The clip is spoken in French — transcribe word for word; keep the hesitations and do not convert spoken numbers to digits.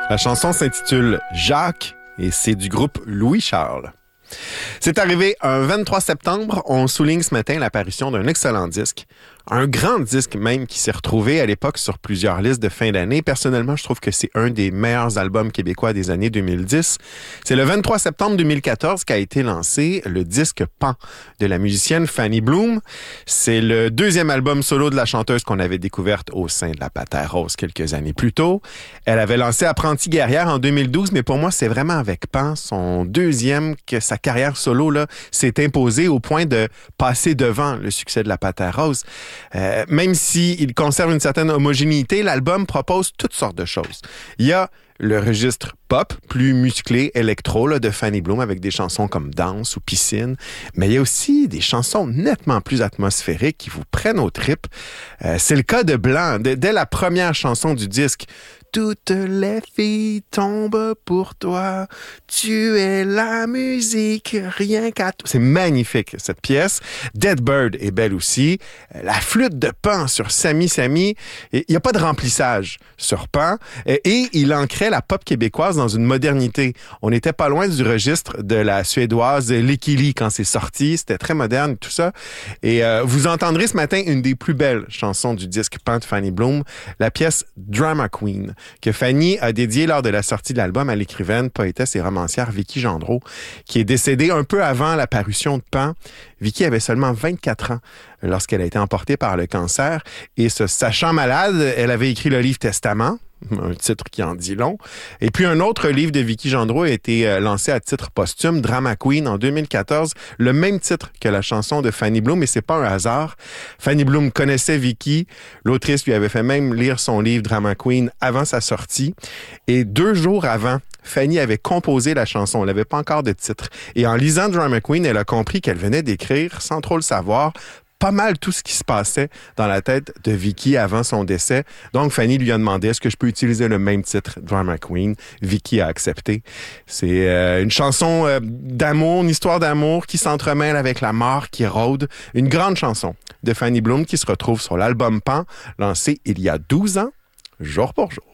La chanson s'intitule Jacques et c'est du groupe Louis Charles. C'est arrivé un vingt-trois septembre, on souligne ce matin l'apparition d'un excellent disque, un grand disque même qui s'est retrouvé à l'époque sur plusieurs listes de fin d'année. Personnellement, je trouve que c'est un des meilleurs albums québécois des années deux mille dix. C'est le vingt-trois septembre deux mille quatorze qu'a été lancé le disque Pan de la musicienne Fanny Bloom. C'est le deuxième album solo de la chanteuse qu'on avait découverte au sein de la Panthère Rose quelques années plus tôt. Elle avait lancé Apprentie guerrière en deux mille douze, mais pour moi, c'est vraiment avec Pan, son deuxième, que sa carrière solo là s'est imposée au point de passer devant le succès de la Panthère Rose. Euh, même s'il conserve une certaine homogénéité, l'album propose toutes sortes de choses. Il y a le registre pop, plus musclé, électro là, de Fanny Bloom avec des chansons comme Danse ou Piscine, mais il y a aussi des chansons nettement plus atmosphériques qui vous prennent aux tripes. Euh, c'est le cas de Blanc. De, dès la première chanson du disque, toutes les filles tombent pour toi. Tu es la musique, rien qu'à toi. C'est magnifique, cette pièce. Dead Bird est belle aussi. La flûte de Pan sur Samy Samy. Il n'y a pas de remplissage sur Pan. Et il ancrait la pop québécoise dans une modernité. On n'était pas loin du registre de la suédoise Lekili quand c'est sorti. C'était très moderne, tout ça. Et euh, vous entendrez ce matin une des plus belles chansons du disque Pan de Fanny Bloom, la pièce Drama Queen, que Fanny a dédiée lors de la sortie de l'album à l'écrivaine, poétesse et romancière Vicky Gendreau, qui est décédée un peu avant la parution de Pan. Vicky avait seulement vingt-quatre ans lorsqu'elle a été emportée par le cancer et se sachant malade, elle avait écrit le livre Testament, un titre qui en dit long. Et puis un autre livre de Vicky Gendreau a été lancé à titre posthume, Drama Queen, en deux mille quatorze, le même titre que la chanson de Fanny Bloom, et c'est pas un hasard. Fanny Bloom connaissait Vicky, l'autrice lui avait fait même lire son livre Drama Queen avant sa sortie, et deux jours avant, Fanny avait composé la chanson, elle n'avait pas encore de titre. Et en lisant Drama Queen, elle a compris qu'elle venait d'écrire, sans trop le savoir, pas mal tout ce qui se passait dans la tête de Vicky avant son décès. Donc, Fanny lui a demandé, est-ce que je peux utiliser le même titre, Drama Queen? Vicky a accepté. C'est euh, une chanson euh, d'amour, une histoire d'amour qui s'entremêle avec la mort qui rôde. Une grande chanson de Fanny Bloom qui se retrouve sur l'album Pan, lancé il y a douze ans, jour pour jour.